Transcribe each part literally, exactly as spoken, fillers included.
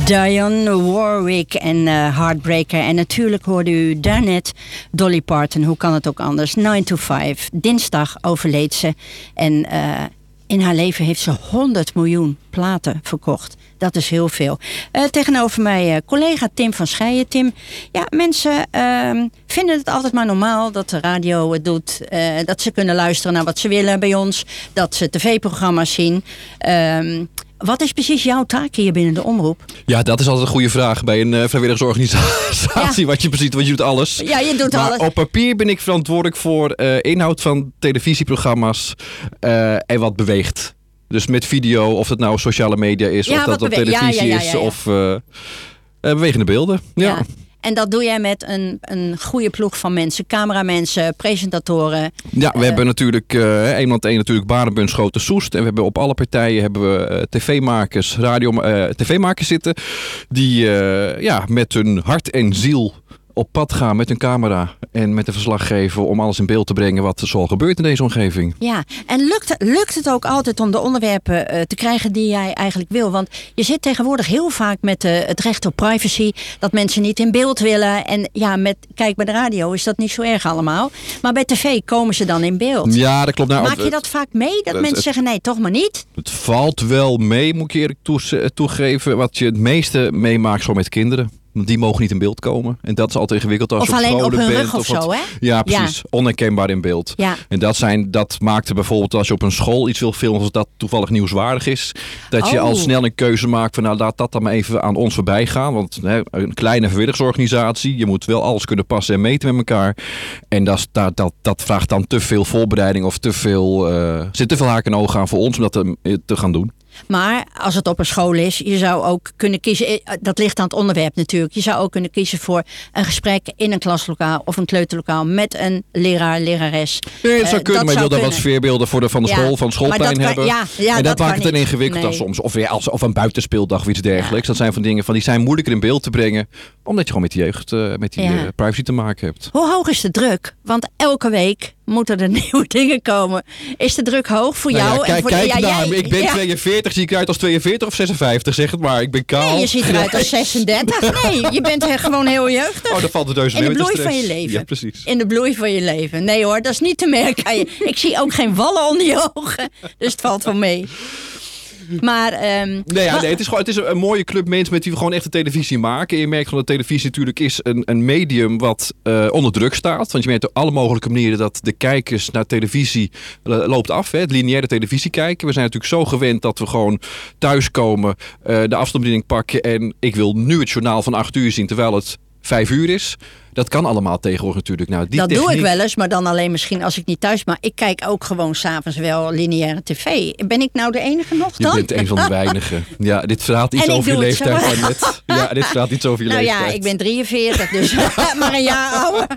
Dionne Warwick en uh, Heartbreaker. En natuurlijk hoorde u daarnet Dolly Parton. Hoe kan het ook anders? nine to five. Dinsdag overleed ze. En uh, in haar leven heeft ze honderd miljoen platen verkocht. Dat is heel veel. Uh, tegenover mij uh, collega Tim van Scheijen. Tim, ja, mensen uh, vinden het altijd maar normaal dat de radio het doet. Uh, dat ze kunnen luisteren naar wat ze willen bij ons. Dat ze tv-programma's zien. Uh, Wat is precies jouw taak hier binnen de omroep? Ja, dat is altijd een goede vraag bij een uh, vrijwilligersorganisatie. Ja. Wat je precies, want je doet alles. Ja, je doet maar alles. Op papier ben ik verantwoordelijk voor uh, inhoud van televisieprogramma's uh, en wat beweegt. Dus met video, of het nou sociale media is, ja, of dat op bewe- televisie ja, ja, ja, ja, ja. is, of uh, uh, bewegende beelden. Ja. Ja. En dat doe jij met een, een goede ploeg van mensen. Cameramensen, presentatoren. Ja, we uh, hebben natuurlijk uh, een aan één natuurlijk Barenbund Schoten Soest. En we hebben op alle partijen hebben we uh, tv-makers, radio, uh, tv-makers zitten. Die uh, ja, met hun hart en ziel op pad gaan met hun camera en met de verslaggever om alles in beeld te brengen wat er zoal gebeurt in deze omgeving. Ja, en lukt, lukt het ook altijd om de onderwerpen uh, te krijgen die jij eigenlijk wil? Want je zit tegenwoordig heel vaak met uh, het recht op privacy, dat mensen niet in beeld willen. En ja, met, kijk, bij de radio is dat niet zo erg allemaal. Maar bij tv komen ze dan in beeld. Ja, dat klopt. Nou, Maak je dat vaak mee? Dat het, mensen het, zeggen, nee, toch maar niet? Het valt wel mee, moet ik eerlijk toe, toegeven. Wat je het meeste meemaakt zo met kinderen. Want die mogen niet in beeld komen. En dat is altijd ingewikkeld als of je op alleen op hun bent, rug of, of wat, zo, hè? Ja, precies. Ja. Onherkenbaar in beeld. Ja. En dat, zijn, dat maakt er bijvoorbeeld als je op een school iets wil filmen, als dat toevallig nieuwswaardig is, dat oh. je al snel een keuze maakt van nou laat dat dan maar even aan ons voorbij gaan. Want hè, een kleine vrijwilligersorganisatie, je moet wel alles kunnen passen en meten met elkaar. En dat, dat, dat, dat vraagt dan te veel voorbereiding of te veel, uh, zit te veel haken en ogen aan voor ons om dat te, te gaan doen. Maar als het op een school is, je zou ook kunnen kiezen, dat ligt aan het onderwerp natuurlijk, je zou ook kunnen kiezen voor een gesprek in een klaslokaal of een kleuterlokaal met een leraar, lerares. Nee, dat zou uh, kunnen, dat maar je wil dan wat kunnen. sfeerbeelden voor de, van de school, ja, van schoolplein hebben. Ja, ja, en dat, dat maakt het dan ingewikkeld nee. als soms. Of, weer als, of een buitenspeeldag of iets dergelijks. Ja. Dat zijn van dingen van die zijn moeilijker in beeld te brengen, omdat je gewoon met die jeugd, uh, met die ja. uh, privacy te maken hebt. Hoe hoog is de druk? Want elke week moeten er nieuwe dingen komen. Is de druk hoog voor nou jou? Ja, kijk, en voor kijk de, ja, naar jij, ik ben ja. tweeënveertig, zie ik eruit als tweeënveertig of zesenvijftig, zeg het maar. Ik ben kaal. Nee, je ziet eruit als zesendertig. Nee, je bent gewoon heel jeugdig. Oh, dat valt de deuze mee. In de bloei van je leven. Ja, precies. In de bloei van je leven. Nee hoor, dat is niet te merken aan je. Ik zie ook geen wallen onder je ogen. Dus het valt wel mee. Maar, um, nee, ja, nee, het is gewoon het is een, een mooie club mensen met wie we gewoon echt de televisie maken. En je merkt gewoon dat televisie natuurlijk is een, een medium wat uh, onder druk staat. Want je merkt op alle mogelijke manieren dat de kijkers naar televisie uh, loopt af. Hè, het lineaire televisie kijken. We zijn natuurlijk zo gewend dat we gewoon thuiskomen, uh, de afstandsbediening pakken en ik wil nu het journaal van acht uur zien terwijl het vijf uur is. Dat kan allemaal tegenwoordig natuurlijk. Nou, die dat techniek... doe ik wel eens, maar dan alleen misschien als ik niet thuis ben. Maar ik kijk ook gewoon 's avonds wel lineaire tv. Ben ik nou de enige nog dan? Je bent een van de weinigen. Ja, dit verhaalt iets over je leeftijd van net. Ja, dit verhaalt iets over je nou leeftijd. Nou ja, ik ben drieënveertig, dus maar een jaar ouder.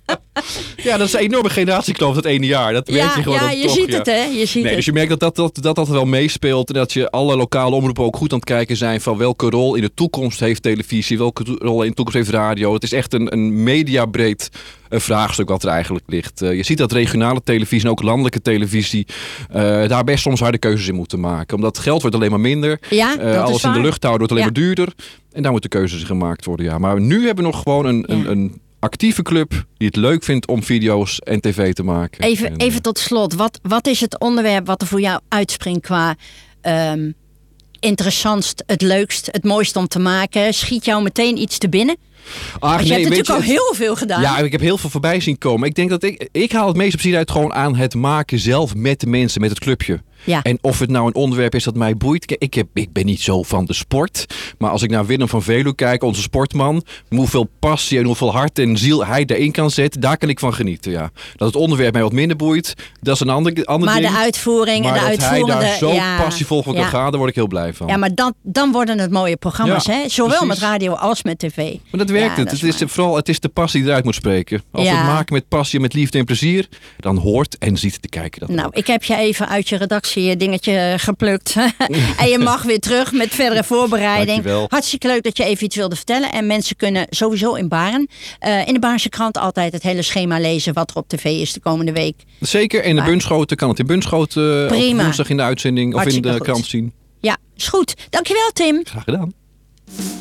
Ja, dat is een enorme generatiekloof, dat ene jaar. Dat merk ja, je gewoon. Ja, je toch, ziet ja. het, hè? Je ziet nee, het. Dus je merkt dat dat, dat, dat dat wel meespeelt. En dat je alle lokale omroepen ook goed aan het kijken zijn van welke rol in de toekomst heeft televisie, welke rol in de toekomst heeft radio. Het is echt een, een mediabreed een vraagstuk wat er eigenlijk ligt. Uh, je ziet dat regionale televisie en ook landelijke televisie uh, daar best soms harde keuzes in moeten maken. Omdat geld wordt alleen maar minder. Ja, uh, alles in de lucht houden wordt alleen ja. maar duurder. En daar moeten keuzes in gemaakt worden. Ja. Maar nu hebben we nog gewoon een, ja. een, een actieve club die het leuk vindt om video's en tv te maken. Even, en, even tot slot. Wat, wat is het onderwerp wat er voor jou uitspringt qua um, interessantst, het leukst, het mooist om te maken? Schiet jou meteen iets te binnen? Ach, je nee, hebt natuurlijk je, al heel veel gedaan. Ja, ik heb heel veel voorbij zien komen. Ik denk dat ik, ik haal het meeste plezier uit gewoon aan het maken zelf met de mensen, met het clubje. Ja. En of het nou een onderwerp is dat mij boeit. Ik, heb, ik ben niet zo van de sport. Maar als ik naar Willem van Veluwe kijk, onze sportman, hoeveel passie en hoeveel hart en ziel hij erin kan zetten, daar kan ik van genieten. Ja. Dat het onderwerp mij wat minder boeit, dat is een ander, ander maar ding. Maar de uitvoering maar en de uitvoerende... hij daar zo ja, passievol van kan ja. gaan, daar word ik heel blij van. Ja, maar dan, dan worden het mooie programma's, ja, hè? Zowel precies. met radio als met tv. Maar dat werkt ja, het. Dat het, is, is vooral, het is de passie die eruit moet spreken. Als ja. we het maken met passie, met liefde en plezier, dan hoort en ziet de kijker dat Nou, ook. ik heb je even uit je redactie je dingetje geplukt. En je mag weer terug met verdere voorbereiding. Dankjewel. Hartstikke leuk dat je even iets wilde vertellen. En mensen kunnen sowieso in Baren, uh, in de Baarnse krant altijd het hele schema lezen wat er op tv is de komende week. Zeker. En de Bunschoten kan het in Bunschoten uh, op woensdag in de uitzending of Hartstikke in de goed. krant zien. Ja, is goed. Dankjewel, Tim. Graag gedaan.